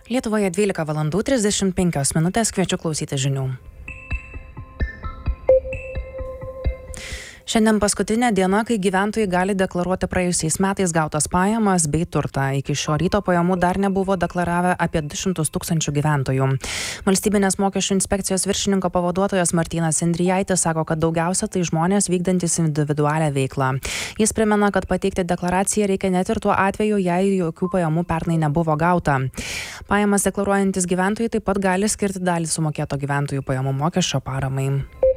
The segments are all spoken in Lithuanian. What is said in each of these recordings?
Lietuvoje 12:35, kviečiu klausyti žinių. Šiandien paskutinė diena, kai gyventojai gali deklaruoti praėjusiais metais gautas pajamas bei turtą. Iki šio ryto pajamų dar nebuvo deklaravę apie 200 000 gyventojų. Valstybinės mokesčių inspekcijos viršininko pavaduotojas Martynas Indrijaitis sako, kad daugiausia tai žmonės vykdantis individualią veiklą. Jis primena, kad pateikti deklaraciją reikia net ir tuo atveju, jei jokių pajamų pernai nebuvo gauta. Pajamas deklaruojantis gyventojai taip pat gali skirti dalį sumokėto gyventojų pajamų mokesčio paramai.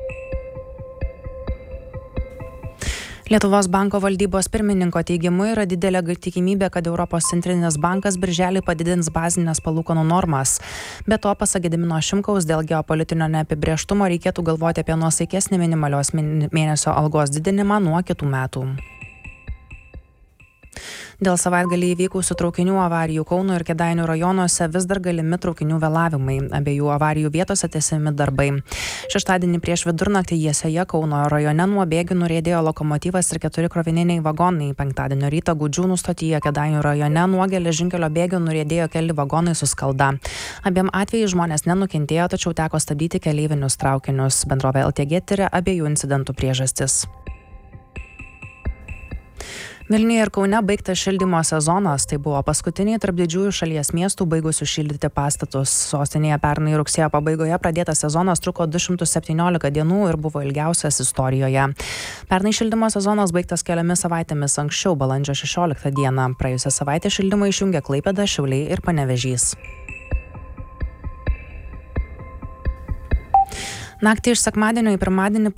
Lietuvos banko valdybos pirmininko teigimu yra didelė tikimybė, kad Europos centrinis bankas birželį padidins bazinės palūkanų normas. Be to, pasak Gedimino Šimkaus, dėl geopolitinio neapibrėžtumo reikėtų galvoti apie nuosaikesnį minimalios mėnesio algos didinimą nuo kitų metų. Dėl savaitgalį įvykusių traukinių avarijų Kauno ir Kėdainių rajonuose vis dar galimi traukinių vėlavimai. Abiejų avarijų vietose tęsiami darbai. Šeštadienį prieš vidurnaktį Jieseje Kauno rajone nuo bėgių nuriedėjo lokomotyvas ir 4 krovininiai vagonai. Penktadienio rytą Gudžiūnų stotyje Kėdainių rajone nuo geležinkelio bėgių nuriedėjo keli vagonai su skalda. Abiem atvejais žmonės nenukentėjo, tačiau teko stabdyti keleivinius traukinius. Bendrovė LTG tiria abiejų incidentų priežastis. Vilniuje ir Kaune baigtas šildymo sezonas. Tai buvo paskutiniai tarp didžiųjų šalies miestų baigusių šildyti pastatus. Sostinėje pernai rugsėjo pabaigoje pradėtas sezonas truko 217 dienų ir buvo ilgiausias istorijoje. Pernai šildymo sezonas baigtas keliomis savaitėmis anksčiau, balandžio 16 dieną. Praėjusią savaitę šildymą išjungė Klaipėda, Šiauliai ir Panevėžys. Naktį iš sekmadienio į pirmadienį